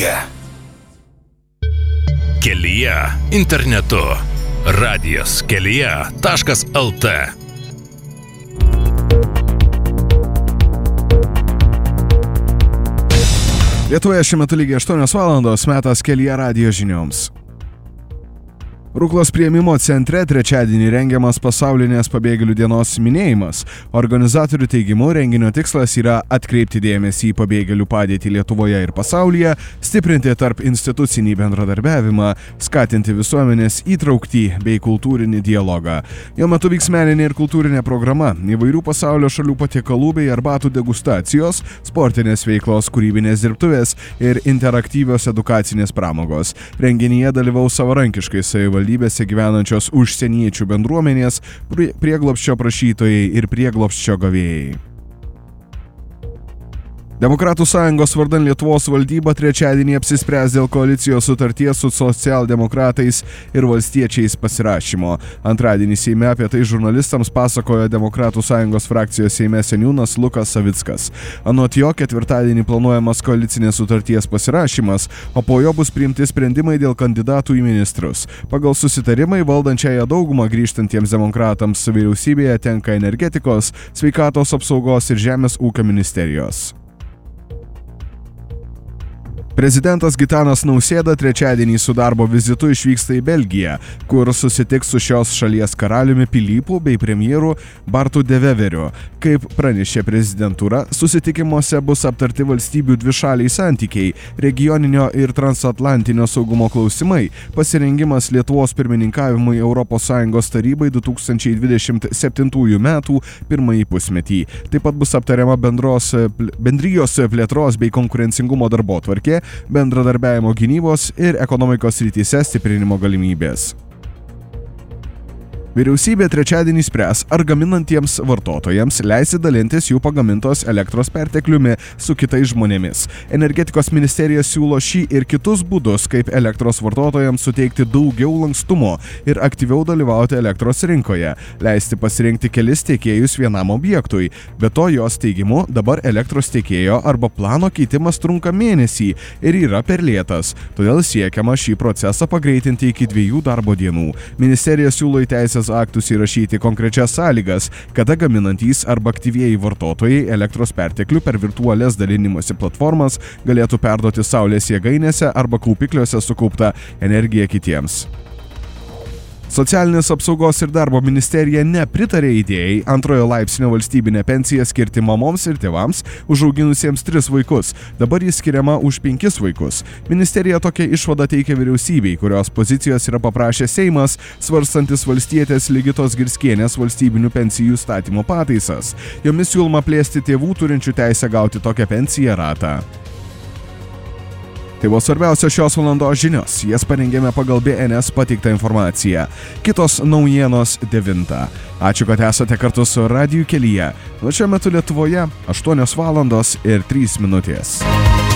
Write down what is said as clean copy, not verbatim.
kelyje. Kelyje internetu. Radijas kelyje.lt. Lietuvoje šiuo metu lygiai 8 valandos, metas Kelyje radijo žinioms. Ruklos priėmimo centre trečiadienį rengiamas pasaulinės pabėgėlių dienos minėjimas. Organizatorių teigimu, renginio tikslas yra atkreipti dėmesį į pabėgėlių padėtį Lietuvoje ir pasaulyje, stiprinti tarp institucinį bendradarbiavimą, skatinti visuomenės įtraukti bei kultūrinį dialogą. Jo metu vyks meninė ir kultūrinė programa, įvairių pasaulio šalių patiekalų bei arbatų degustacijos, sportinės veiklos, kūrybinės dirbtuvės ir interaktyvios edukacinės pramogos. Renginyje dalyvaus savarankiškai savivaldybėse gyvenančios užsieniečių bendruomenės, prieglobsčio prašytojai ir prieglobsčio gavėjai. Demokratų sąjungos vardan Lietuvos valdyba trečiadienį apsispręs dėl koalicijos sutarties su socialdemokratais ir valstiečiais pasirašymo. Antradienį Seime apie tai žurnalistams pasakojo Demokratų sąjungos frakcijos Seime seniūnas Lukas Savickas. Anot jo, ketvirtadienį planuojamas koalicinės sutarties pasirašymas, o po jo bus priimti sprendimai dėl kandidatų į ministrus. Pagal susitarimai valdančiąją daugumą grįžtantiems demokratams vyriausybėje tenka energetikos, sveikatos apsaugos ir žemės ūkio ministerijos. Prezidentas Gitanas Nausėda trečiadienį su darbo vizitu išvyksta į Belgiją, kur susitiks su šios šalies karaliumi Pilypu bei premjeru Bartu de Weveriu. Kaip pranešė prezidentūra, susitikimuose bus aptarti valstybių dvišaliai santykiai, regioninio ir transatlantinio saugumo klausimai, pasirengimas Lietuvos pirmininkavimui ES tarybai 2027 metų pirmąjį pusmetį. Taip pat bus aptariama bendrijos plėtros bei konkurencingumo darbotvarkė, bendradarbiavimo gynybos ir ekonomikos srityse stiprinimo galimybės. Vyriausybė trečiadienį spręs, ar gaminantiems vartotojams leisi dalintis jų pagamintos elektros pertekliumi su kitais žmonėmis. Energetikos ministerija siūlo šį ir kitus būdus, kaip elektros vartotojams suteikti daugiau lankstumo ir aktyviau dalyvauti elektros rinkoje, leisti pasirinkti kelis tiekėjus vienam objektui. Be to, jos teigimu, dabar elektros tiekėjo arba plano keitimas trunka mėnesį ir yra per lėtas, todėl siekiama šį procesą pagreitinti iki 2 darbo dienų. Ministerija siūlo į teisės aktus įrašyti konkrečias sąlygas, kada gaminantys arba aktyvieji vartotojai elektros perteklių per virtualias dalinimosi platformas galėtų perduoti saulės jėgainėse arba kaupikliuose sukauptą energiją kitiems. Socialinės apsaugos ir darbo ministerija nepritarė idėjai antrojo laipsnio valstybinę pensiją skirti mamoms ir tėvams užauginusiems 3 vaikus. Dabar jis skiriama už 5 vaikus. Ministerija tokią išvadą teikia vyriausybei, kurios pozicijos yra paprašę Seimas, svarstantis valstietės Ligitos Girskienės valstybinių pensijų įstatymo pataisas. Jomis siūloma plėsti tėvų turinčių teisę gauti tokią pensiją ratą. Tai buvo svarbiausios šios valandos žinios. Jas parengėme pagal BNS pateiktą informaciją. Kitos naujienos 9. Ačiū, kad esate kartu su Radiju Kelyje. O šiuo metu Lietuvoje 8 valandos ir 3 minutės.